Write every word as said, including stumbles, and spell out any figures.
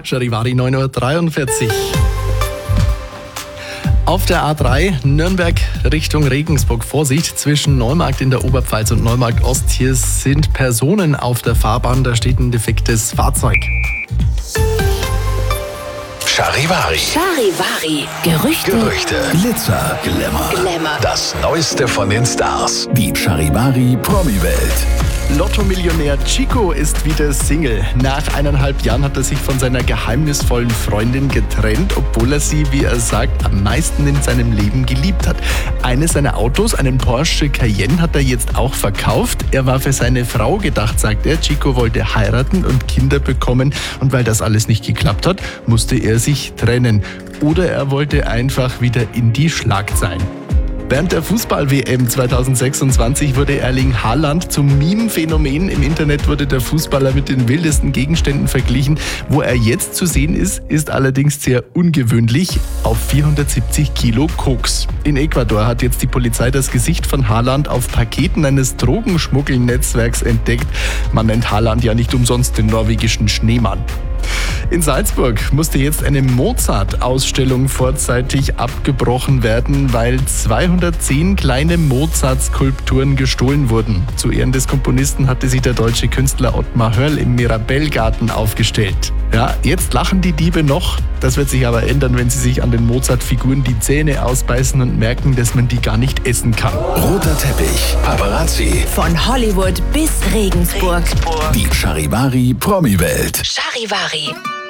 Charivari neun Uhr dreiundvierzig. Auf der A drei Nürnberg Richtung Regensburg. Vorsicht, zwischen Neumarkt in der Oberpfalz und Neumarkt Ost. Hier sind Personen auf der Fahrbahn. Da steht ein defektes Fahrzeug. Charivari. Charivari. Gerüchte. Gerüchte. Glitzer. Glamour. Glamour. Das Neueste von den Stars. Die Charivari Promi-Welt. Lotto-Millionär Chico ist wieder Single. Nach eineinhalb Jahren hat er sich von seiner geheimnisvollen Freundin getrennt, obwohl er sie, wie er sagt, am meisten in seinem Leben geliebt hat. Eines seiner Autos, einen Porsche Cayenne, hat er jetzt auch verkauft. Er war für seine Frau gedacht, sagt er. Chico wollte heiraten und Kinder bekommen und weil das alles nicht geklappt hat, musste er sich trennen. Oder er wollte einfach wieder in die Schlagzeilen. Während der Fußball-W M zweitausendsechsundzwanzig wurde Erling Haaland zum Meme-Phänomen. Im Internet wurde der Fußballer mit den wildesten Gegenständen verglichen. Wo er jetzt zu sehen ist, ist allerdings sehr ungewöhnlich: auf vierhundertsiebzig Kilo Koks. In Ecuador hat jetzt die Polizei das Gesicht von Haaland auf Paketen eines Drogenschmuggelnetzwerks entdeckt. Man nennt Haaland ja nicht umsonst den norwegischen Schneemann. In Salzburg musste jetzt eine Mozart-Ausstellung vorzeitig abgebrochen werden, weil zweihundertzehn kleine Mozart-Skulpturen gestohlen wurden. Zu Ehren des Komponisten hatte sich der deutsche Künstler Ottmar Hörl im Mirabellgarten aufgestellt. Ja, jetzt lachen die Diebe noch. Das wird sich aber ändern, wenn sie sich an den Mozart-Figuren die Zähne ausbeißen und merken, dass man die gar nicht essen kann. Roter Teppich. Paparazzi. Von Hollywood bis Regensburg. Die Charivari Promi-Welt. Charivari.